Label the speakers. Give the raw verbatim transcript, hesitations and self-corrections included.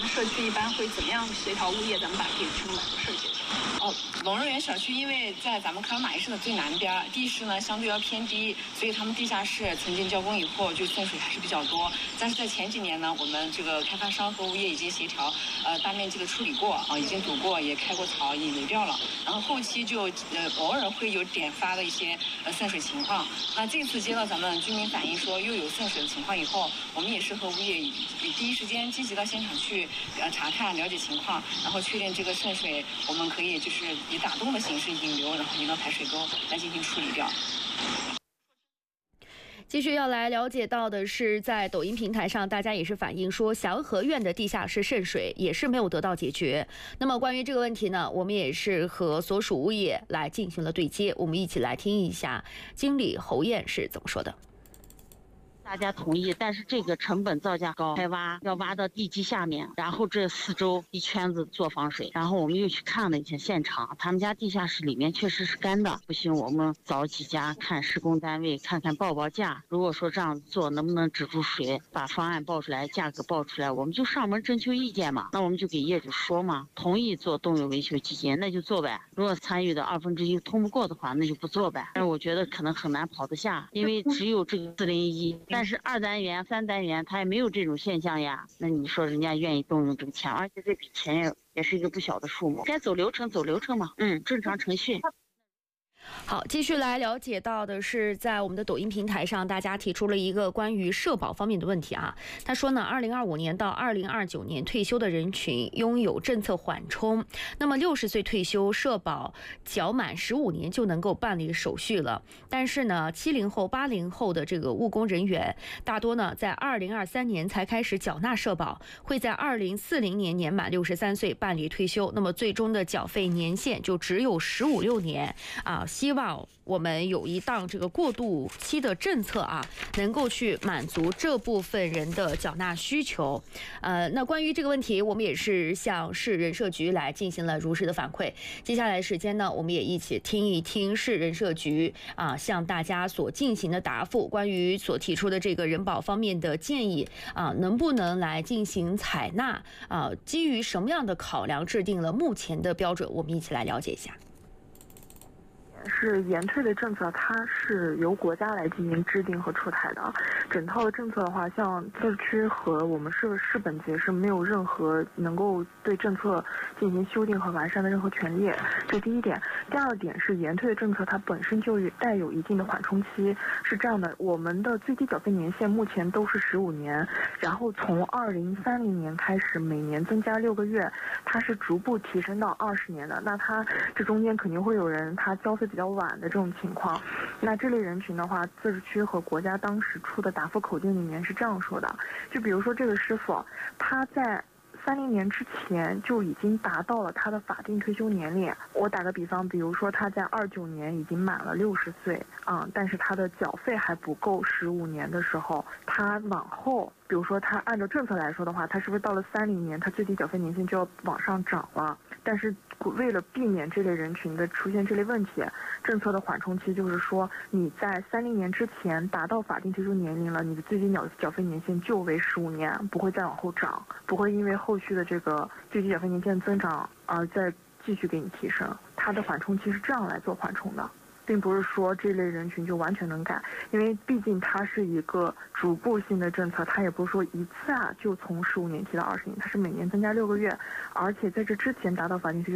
Speaker 1: 社区一般会怎么样协调物业，咱们把这个成本的事解决？
Speaker 2: 哦，龙润园小区因为在咱们克尔玛依市的最南边，地势呢相对要偏低，所以他们地下室曾经交工以后就渗水还是比较多。但是在前几年呢，我们这个开发商和物业已经协调，呃，大面积的处理过啊，已经堵过，也开过槽，也流掉了。然后后期就呃偶尔会有点发的一些呃渗水情况。那这次接到咱们居民反映说又有渗水的情况以后，我们也是和物业以第一时间积极到现场去呃查看了解情况，然后确定这个渗水我们可以就是以打洞的形式引流，然后引到排水沟来进行处理掉。
Speaker 3: 继续要来了解到的是，在抖音平台上，大家也是反映说，祥和苑的地下室渗水也是没有得到解决。那么关于这个问题呢，我们也是和所属物业来进行了对接，我们一起来听一下经理侯燕是怎么说的。
Speaker 4: 大家同意，但是这个成本造价高，开挖要挖到地基下面，然后这四周一圈子做防水，然后我们又去看了一下现场，他们家地下室里面确实是干的，不行，我们找几家看施工单位，看看报报价，如果说这样做能不能止住水，把方案报出来，价格报出来，我们就上门征求意见嘛，那我们就给业主说嘛，同意做动用维修基金，那就做呗，如果参与的二分之一通不过的话，那就不做呗，但是我觉得可能很难跑得下，因为只有这个四零一。但是二单元、三单元，它也没有这种现象呀。那你说人家愿意动用这个钱，而且这笔钱也也是一个不小的数目。该走流程走流程嘛，嗯，正常程序。
Speaker 3: 好，继续来了解到的是，在我们的抖音平台上，大家提出了一个关于社保方面的问题啊。他说呢，二零二五年到二零二九年退休的人群拥有政策缓冲，那么六十岁退休，社保缴满十五年就能够办理手续了。但是呢，七零后、八零后的这个务工人员，大多呢在二零二三年才开始缴纳社保，会在二零四零年年满六十三岁办理退休，那么最终的缴费年限就只有十五六年啊。希望我们有一档这个过渡期的政策啊，能够去满足这部分人的缴纳需求。呃，那关于这个问题，我们也是向市人社局来进行了如实的反馈。接下来时间呢，我们也一起听一听市人社局啊向大家所进行的答复，关于所提出的这个人保方面的建议啊，能不能来进行采纳啊？基于什么样的考量制定了目前的标准？我们一起来了解一下。
Speaker 5: 是延退的政策，它是由国家来进行制定和出台的。整套的政策的话，像自治区和我们市市本级是没有任何能够对政策进行修订和完善的任何权利。这第一点。第二点是延退的政策，它本身就带有一定的缓冲期。是这样的，我们的最低缴费年限目前都是十五年，然后从二零三零年开始，每年增加六个月，它是逐步提升到二十年的。那它这中间肯定会有人他交费比较晚的这种情况，那这类人群的话，自治区和国家当时出的答复口径里面是这样说的，就比如说这个师傅，他在三零年之前就已经达到了他的法定退休年龄。我打个比方，比如说他在二九年已经满了六十岁啊、嗯，但是他的缴费还不够十五年的时候，他往后，比如说他按照政策来说的话，他是不是到了三零年，他最低缴费年限就要往上涨了？但是为了避免这类人群的出现这类问题，政策的缓冲期就是说，你在三零年之前达到法定退休年龄了，你的最低缴缴费年限就为十五年，不会再往后涨，不会因为后续的这个最低缴费年限增长而再继续给你提升。它的缓冲期是这样来做缓冲的，并不是说这类人群就完全能改，因为毕竟它是一个逐步性的政策，它也不是说一次啊就从十五年提到二十年，它是每年增加六个月，而且在这之前达到法定退休